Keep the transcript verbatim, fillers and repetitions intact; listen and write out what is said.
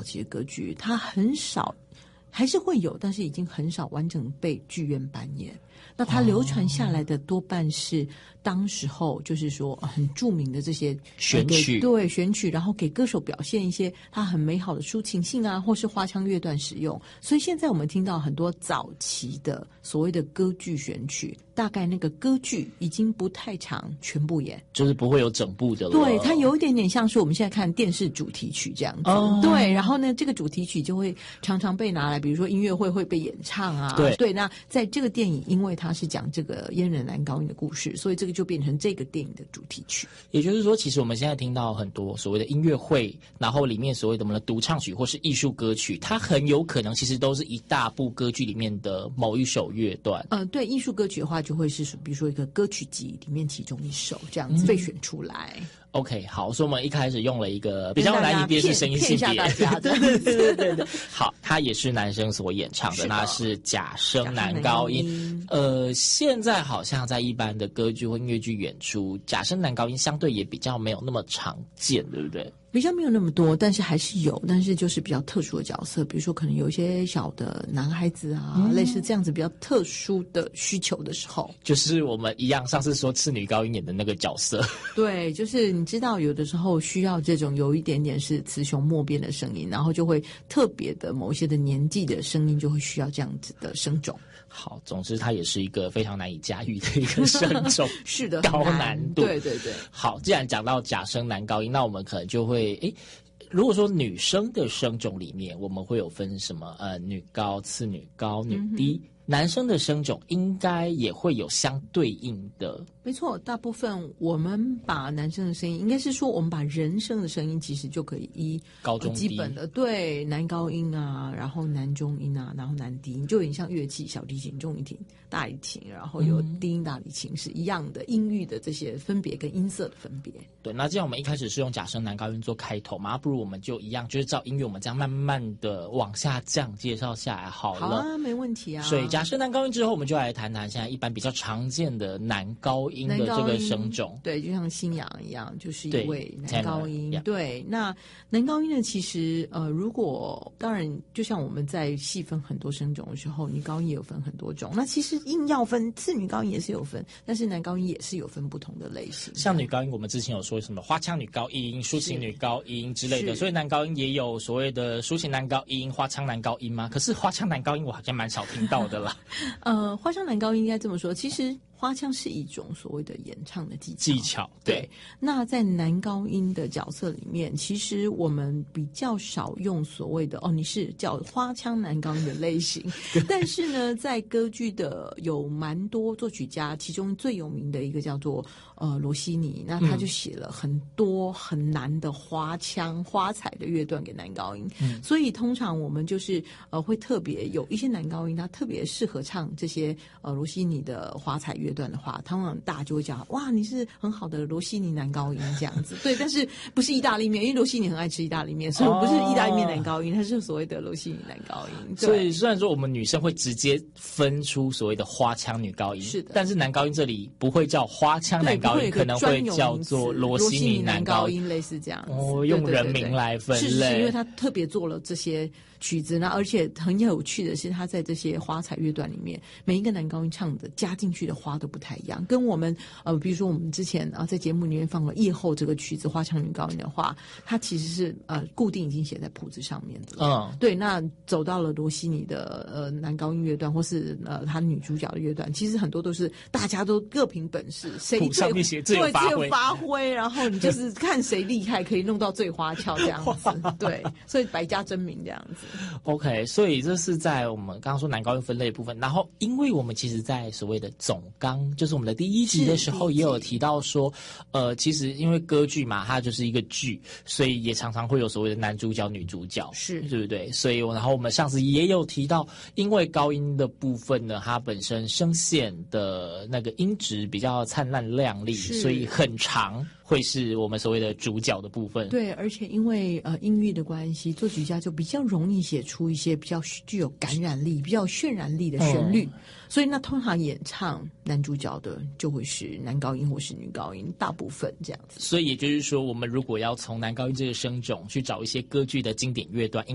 期的歌剧，它很少，还是会有，但是已经很少完整被剧院扮演。那它流传下来的多半是当时候就是说很著名的这些选曲， 对选曲，然后给歌手表现一些他很美好的抒情性啊，或是花腔乐段使用。所以现在我们听到很多早期的所谓的歌剧选曲，大概那个歌剧已经不太常全部演， 就是不会有整部的了。 对，它有一点点像是我们现在看电视主题曲这样子。哦、对，然后呢，这个主题曲就会常常被拿来，比如说音乐会会被演唱啊。 对对，那在这个电影，因为它是讲这个阉人男高音的故事，所以这个就变成这个电影的主题曲。 也就是说，其实我们现在听到很多所谓的音乐会，然后里面所谓的我们的独唱曲或是艺术歌曲，它很有可能其实都是一大部歌剧里面的某一首乐段。 呃，对，艺术歌曲的话，就会是比如说一个歌曲集里面其中一首这样子被选出来。嗯 OK， 好，所以我们一开始用了一个比较难以辨识声音性别， 对对对对对对。好，它也是男生所演唱的，的那是假声男高音。音呃，现在好像在一般的歌剧或音乐剧演出，假声男高音相对也比较没有那么常见，对不对？ 比较没有那么多，但是还是有，但是就是比较特殊的角色，比如说可能有一些小的男孩子啊，嗯、类似这样子比较特殊的需求的时候， 就是我们一样上次说次女高音演的那个角色。 对，就是你知道有的时候需要这种有一点点是雌雄莫辨的声音，然后就会特别的某一些的年纪的声音就会需要这样子的声种。 好，总之它也是一个非常难以驾驭的一个声种， 是的， 高难度。 对对对。 好，既然讲到假声男高音，那我们可能就会诶。如果说女生的声种里面，我们会有分什么？呃，女高、次女高、女低。嗯、男生的声种应该也会有相对应的。 没错，大部分我们把男生的声音，应该是说我们把人声的声音，其实就可以依高中低、 呃、基本的对男高音啊，然后男中音啊，然后男低音，就有点像乐器，小提琴、中提琴、大提琴，然后有低音大提琴是一样的音域的这些分别跟音色的分别。 对，那这样我们一开始是用假声男高音做开头嘛，不如我们就一样，就是照音乐我们这样慢慢的往下降介绍下来好了。 好啊，没问题啊。 所以假声男高音之后，我们就来谈谈现在一般比较常见的男高音的这个声种。 对，就像新阳一样，就是一位男高音。 对， yeah. 对，那男高音呢，其实呃，如果当然，就像我们在细分很多声种的时候，女高音也有分很多种。那其实硬要分，次女高音也是有分，但是男高音也是有分不同的类型。 像女高音，我们之前有说什么花腔女高音、抒情女高音之类的，所以男高音也有所谓的抒情男高音、花腔男高音吗？可是花腔男高音我好像蛮少听到的啦。 呃，花腔男高音应该这么说，其实花腔是一种所谓的演唱的技巧。 技巧 对, 对。那在男高音的角色里面，其实我们比较少用所谓的哦，你是叫花腔男高音的类型。但是呢，在歌剧的有蛮多作曲家，其中最有名的一个叫做呃罗西尼，那他就写了很多很难的花腔、花彩的乐段给男高音。嗯、所以通常我们就是呃会特别有一些男高音，他特别适合唱这些呃罗西尼的花彩乐段的话，通常大家就会讲哇，你是很好的罗西尼男高音这样子。对，但是不是意大利面，因为罗西尼很爱吃意大利面，所以我不是意大利面男高音，它是所谓的罗西尼男高音。 所以虽然说我们女生会直接分出所谓的花腔女高音， 是的， 但是男高音这里不会叫花腔男高音，可能会叫做罗西尼男高音， 类似这样子。 哦，用人名来分类， 是是，因为他特别做了这些曲子，那而且很有趣的是，他在这些花彩乐段里面，每一个男高音唱的加进去的花都不太一样，跟我们呃，比如说我们之前啊在节目里面放了夜后这个曲子花腔女高音的话，它其实是呃固定已经写在谱子上面的。嗯，对。那走到了罗西尼的呃男高音乐段，或是呃他女主角的乐段，其实很多都是大家都各凭本事，谁谱上面写自由发挥， 对，自由发挥，然后你就是看谁厉害，可以弄到最花俏这样子。对，所以百家争鸣这样子。 OK， 所以这是在我们刚刚说男高音分类的部分，然后因为我们其实在所谓的总纲，就是我们的第一集的时候也有提到说，呃，其实因为歌剧嘛，它就是一个剧，所以也常常会有所谓的男主角、女主角，是对不对？所以然后我们上次也有提到，因为高音的部分呢，它本身声线的那个音质比较灿烂亮丽，所以很长。会是我们所谓的主角的部分。 对，而且因为呃音域的关系，作曲家就比较容易写出一些比较具有感染力、比较渲染力的旋律，嗯、所以那通常演唱男主角的就会是男高音或是女高音，大部分这样子。 所以也就是说，我们如果要从男高音这个声种去找一些歌剧的经典乐段，